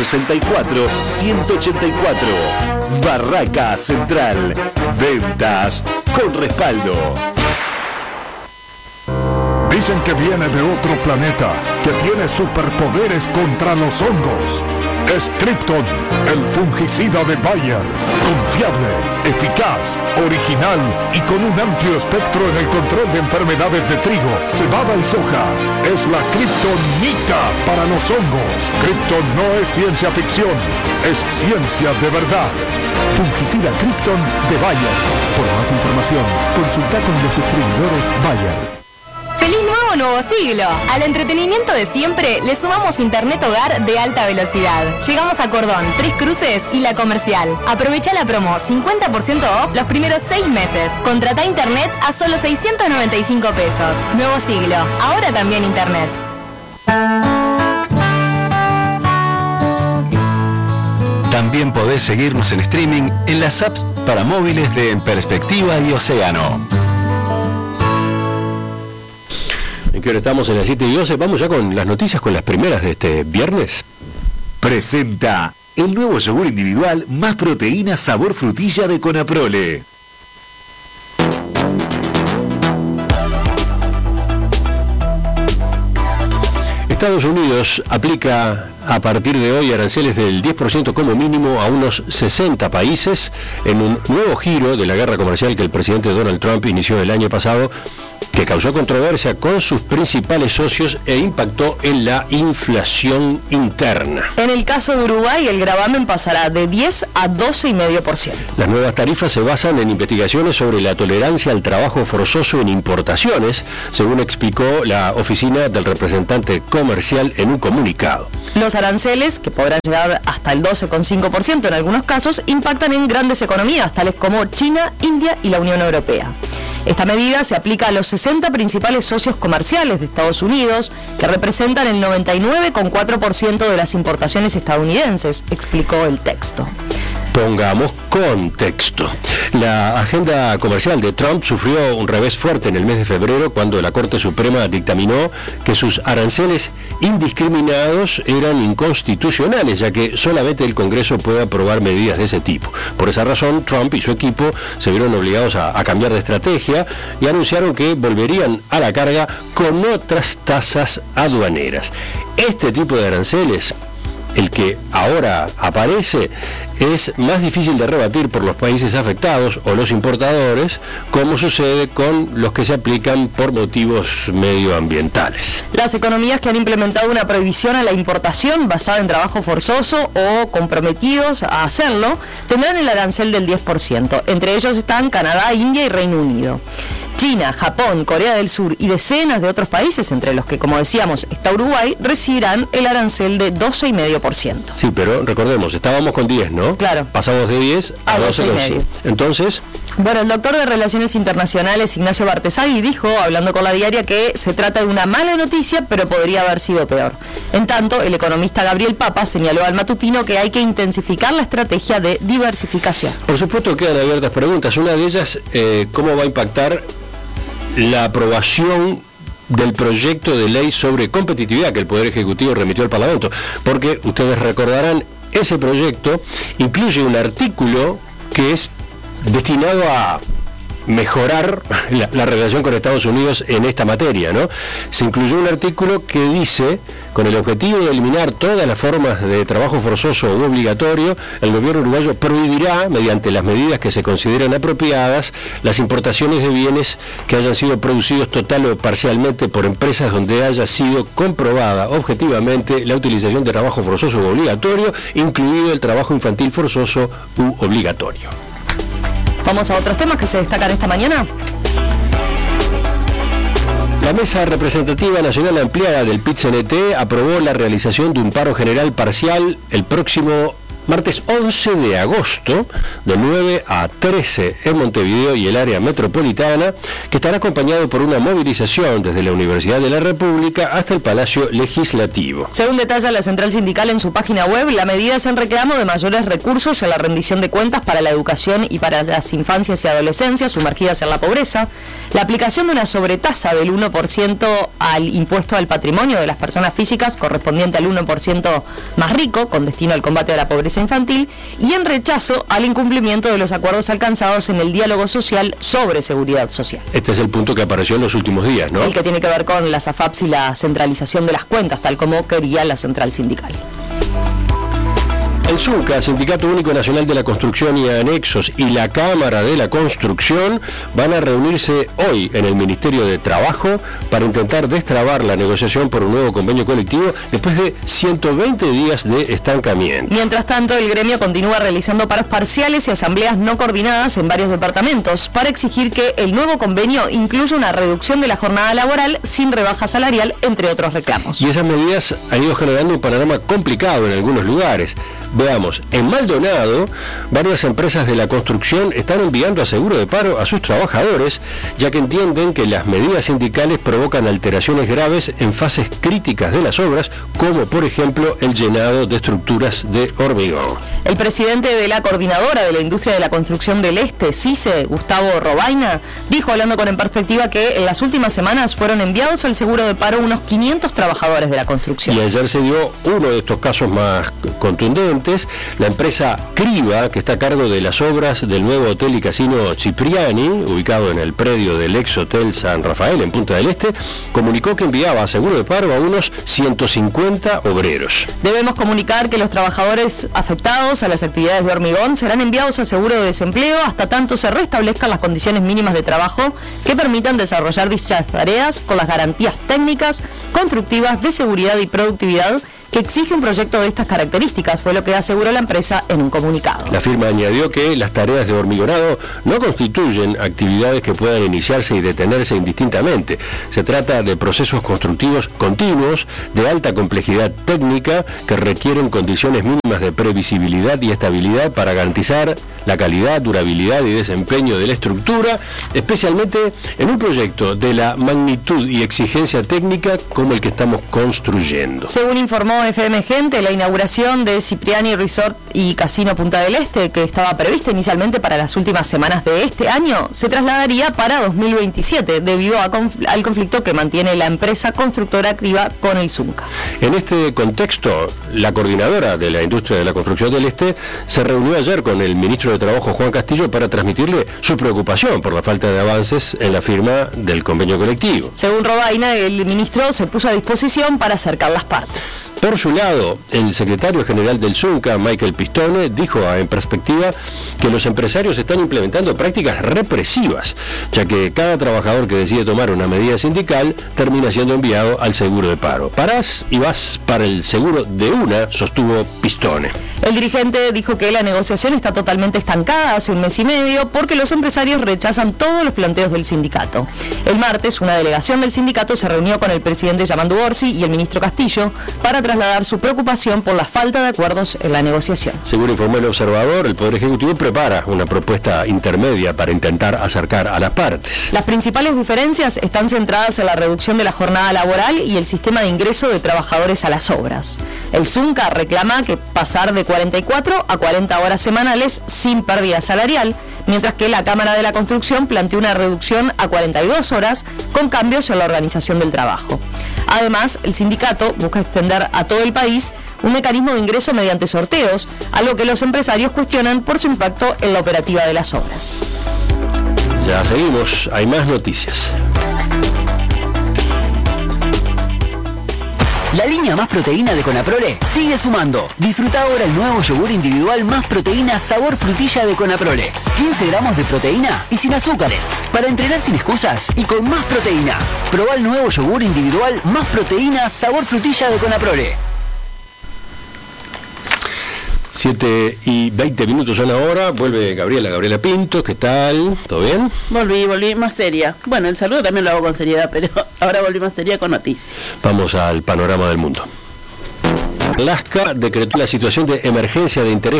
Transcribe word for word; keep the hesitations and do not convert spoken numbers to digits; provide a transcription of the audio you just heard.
sesenta y cuatro, ciento ochenta y cuatro. Barraca Central. Ventas con respaldo. Dicen que viene de otro planeta, que tiene superpoderes contra los hongos. Es Krypton, el fungicida de Bayer. Confiable, eficaz, original y con un amplio espectro en el control de enfermedades de trigo, cebada y soja. Es la Kryptonita para los hongos. Krypton no es ciencia ficción, es ciencia de verdad. Fungicida Krypton de Bayer. Por más información, consulta con los distribuidores Bayer. ¡Feliz nuevo nuevo siglo! Al entretenimiento de siempre le sumamos internet hogar de alta velocidad. Llegamos a Cordón, Tres Cruces y La Comercial. Aprovecha la promo cincuenta por ciento off los primeros seis meses. Contrata internet a solo seiscientos noventa y cinco pesos. Nuevo siglo, ahora también internet. También podés seguirnos en streaming en las apps para móviles de En Perspectiva y Océano. En que ahora estamos en las siete y doce, vamos ya con las noticias, con las primeras de este viernes. Presenta el nuevo yogur individual más proteína sabor frutilla de Conaprole. Estados Unidos aplica a partir de hoy aranceles del diez por ciento como mínimo a unos sesenta países en un nuevo giro de la guerra comercial que el presidente Donald Trump inició el año pasado, que causó controversia con sus principales socios e impactó en la inflación interna. En el caso de Uruguay, el gravamen pasará de diez a doce coma cinco por ciento. Las nuevas tarifas se basan en investigaciones sobre la tolerancia al trabajo forzoso en importaciones, según explicó la oficina del representante comercial en un comunicado. Los aranceles, que podrán llegar hasta el doce coma cinco por ciento en algunos casos, impactan en grandes economías, tales como China, India y la Unión Europea. Esta medida se aplica a los sesenta principales socios comerciales de Estados Unidos, que representan el noventa y nueve coma cuatro por ciento de las importaciones estadounidenses, explicó el texto. Pongamos contexto. La agenda comercial de Trump sufrió un revés fuerte en el mes de febrero cuando la Corte Suprema dictaminó que sus aranceles indiscriminados eran inconstitucionales, ya que solamente el Congreso puede aprobar medidas de ese tipo. Por esa razón, Trump y su equipo se vieron obligados a, a cambiar de estrategia y anunciaron que volverían a la carga con otras tasas aduaneras. Este tipo de aranceles, el que ahora aparece, es más difícil de rebatir por los países afectados o los importadores, como sucede con los que se aplican por motivos medioambientales. Las economías que han implementado una prohibición a la importación basada en trabajo forzoso o comprometidos a hacerlo tendrán el arancel del diez por ciento. Entre ellos están Canadá, India y Reino Unido. China, Japón, Corea del Sur y decenas de otros países, entre los que, como decíamos, está Uruguay, recibirán el arancel de doce coma cinco por ciento. Sí, pero recordemos, estábamos con diez, ¿no? Claro. Pasamos de diez a, a doce coma cinco. Entonces... Bueno, el doctor de Relaciones Internacionales, Ignacio Bartesagui, dijo, hablando con La Diaria, que se trata de una mala noticia, pero podría haber sido peor. En tanto, el economista Gabriel Papa señaló al matutino que hay que intensificar la estrategia de diversificación. Por supuesto, quedan abiertas preguntas. Una de ellas, eh, ¿cómo va a impactar la aprobación del proyecto de ley sobre competitividad que el Poder Ejecutivo remitió al Parlamento? Porque ustedes recordarán, ese proyecto incluye un artículo que es destinado a mejorar la, la relación con Estados Unidos en esta materia, ¿no? Se incluyó un artículo que dice, con el objetivo de eliminar todas las formas de trabajo forzoso o obligatorio, el gobierno uruguayo prohibirá, mediante las medidas que se consideren apropiadas, las importaciones de bienes que hayan sido producidos total o parcialmente por empresas donde haya sido comprobada objetivamente la utilización de trabajo forzoso u obligatorio, incluido el trabajo infantil forzoso u obligatorio. Vamos a otros temas que se destacan esta mañana. La Mesa Representativa Nacional Ampliada del P I T C N T aprobó la realización de un paro general parcial el próximo martes once de agosto, de nueve a trece en Montevideo y el área metropolitana, que estará acompañado por una movilización desde la Universidad de la República hasta el Palacio Legislativo. Según detalla la Central Sindical en su página web, la medida es en reclamo de mayores recursos en la rendición de cuentas para la educación y para las infancias y adolescencias sumergidas en la pobreza, la aplicación de una sobretasa del uno por ciento al impuesto al patrimonio de las personas físicas correspondiente al uno por ciento más rico, con destino al combate a la pobreza infantil, y en rechazo al incumplimiento de los acuerdos alcanzados en el diálogo social sobre seguridad social. Este es el punto que apareció en los últimos días, ¿no? El que tiene que ver con las A F A Ps y la centralización de las cuentas, tal como quería la Central Sindical. El SUNCA, Sindicato Único Nacional de la Construcción y Anexos, y la Cámara de la Construcción van a reunirse hoy en el Ministerio de Trabajo para intentar destrabar la negociación por un nuevo convenio colectivo después de ciento veinte días de estancamiento. Mientras tanto, el gremio continúa realizando paros parciales y asambleas no coordinadas en varios departamentos para exigir que el nuevo convenio incluya una reducción de la jornada laboral sin rebaja salarial, entre otros reclamos. Y esas medidas han ido generando un panorama complicado en algunos lugares. Veamos, en Maldonado, varias empresas de la construcción están enviando a seguro de paro a sus trabajadores, ya que entienden que las medidas sindicales provocan alteraciones graves en fases críticas de las obras, como por ejemplo el llenado de estructuras de hormigón. El presidente de la Coordinadora de la Industria de la Construcción del Este, CICE, Gustavo Robaina, dijo, hablando con En Perspectiva, que en las últimas semanas fueron enviados al seguro de paro unos quinientos trabajadores de la construcción. Y ayer se dio uno de estos casos más contundentes. La empresa Criba, que está a cargo de las obras del nuevo hotel y casino Cipriani, ubicado en el predio del ex hotel San Rafael en Punta del Este, comunicó que enviaba a seguro de paro a unos ciento cincuenta obreros. Debemos comunicar que los trabajadores afectados a las actividades de hormigón serán enviados a seguro de desempleo hasta tanto se restablezcan las condiciones mínimas de trabajo que permitan desarrollar dichas tareas con las garantías técnicas, constructivas, de seguridad y productividad que exige un proyecto de estas características, fue lo que aseguró la empresa en un comunicado. La firma añadió que las tareas de hormigonado no constituyen actividades que puedan iniciarse y detenerse indistintamente. Se trata de procesos constructivos continuos, de alta complejidad técnica, que requieren condiciones mínimas de previsibilidad y estabilidad para garantizar la calidad, durabilidad y desempeño de la estructura, especialmente en un proyecto de la magnitud y exigencia técnica como el que estamos construyendo. Según informó F M Gente, la inauguración de Cipriani Resort y Casino Punta del Este, que estaba prevista inicialmente para las últimas semanas de este año, se trasladaría para dos mil veintisiete debido a conf- al conflicto que mantiene la empresa constructora Criba con el SUNCA. En este contexto, la coordinadora de la industria de la construcción del Este se reunió ayer con el ministro de Trabajo, Juan Castillo, para transmitirle su preocupación por la falta de avances en la firma del convenio colectivo. Según Robaina, el ministro se puso a disposición para acercar las partes. Por su lado, el secretario general del SUNCA, Michael Pistone, dijo a En Perspectiva que los empresarios están implementando prácticas represivas, ya que cada trabajador que decide tomar una medida sindical termina siendo enviado al seguro de paro. Parás y vas para el seguro de una, sostuvo Pistone. El dirigente dijo que la negociación está totalmente estancada hace un mes y medio porque los empresarios rechazan todos los planteos del sindicato. El martes, una delegación del sindicato se reunió con el presidente Yamandu Orsi y el ministro Castillo para trasladar su preocupación por la falta de acuerdos en la negociación. Según informó el observador, el Poder Ejecutivo prepara una propuesta intermedia para intentar acercar a las partes. Las principales diferencias están centradas en la reducción de la jornada laboral y el sistema de ingreso de trabajadores a las obras. El SUNCA reclama que pasar de cuarenta y cuatro a cuarenta horas semanales sin pérdida salarial, mientras que la Cámara de la Construcción planteó una reducción a cuarenta y dos horas con cambios en la organización del trabajo. Además, el sindicato busca extender a todo el país un mecanismo de ingreso mediante sorteos, algo que los empresarios cuestionan por su impacto en la operativa de las obras. Ya seguimos, hay más noticias. La línea Más Proteína de Conaprole sigue sumando. Disfruta ahora el nuevo yogur individual Más Proteína sabor frutilla de Conaprole. quince gramos de proteína y sin azúcares. Para entrenar sin excusas y con más proteína. Probá el nuevo yogur individual Más Proteína sabor frutilla de Conaprole. siete y veinte minutos son ahora, vuelve Gabriela, Gabriela Pinto, ¿qué tal? ¿Todo bien? Volví, volví más seria. Bueno, el saludo también lo hago con seriedad, pero ahora volví más seria con noticias. Vamos al panorama del mundo. Alaska decretó la situación de emergencia de interés